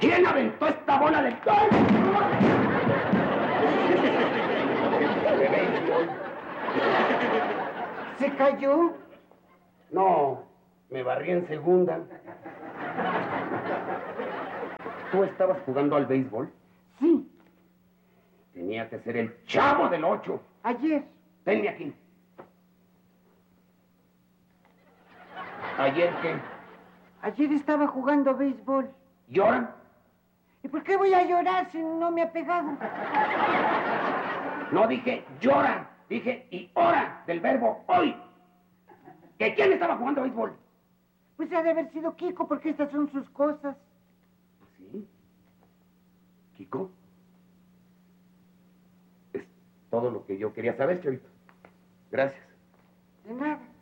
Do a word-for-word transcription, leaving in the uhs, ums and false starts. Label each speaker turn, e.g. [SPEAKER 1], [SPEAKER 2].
[SPEAKER 1] ¿Quién aventó esta bola de...
[SPEAKER 2] ¿Se cayó?
[SPEAKER 1] No, me barrí en segunda. ¿Tú estabas jugando al béisbol?
[SPEAKER 2] Sí.
[SPEAKER 1] Tenía que ser el Chavo del Ocho.
[SPEAKER 2] Ayer.
[SPEAKER 1] Venme aquí. ¿Ayer qué?
[SPEAKER 2] Ayer estaba jugando béisbol.
[SPEAKER 1] ¿Llora?
[SPEAKER 2] ¿Y por qué voy a llorar si no me ha pegado?
[SPEAKER 1] No dije llora, dije y hora del verbo hoy. ¿Que quién estaba jugando béisbol?
[SPEAKER 2] Pues ha de haber sido Kiko, porque estas son sus cosas.
[SPEAKER 1] ¿Sí? ¿Kiko? Es todo lo que yo quería saber, Chavito. Gracias.
[SPEAKER 2] De nada.